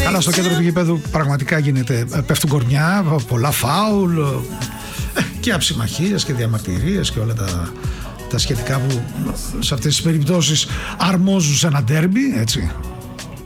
Αλλά στο κέντρο του γηπέδου πραγματικά πέφτουν κορμιά, πολλά φάουλ και αψιμαχίες και διαμαρτυρίες και όλα τα σχετικά που σε αυτές τις περιπτώσεις αρμόζουν σε ένα ντέρμπι, έτσι.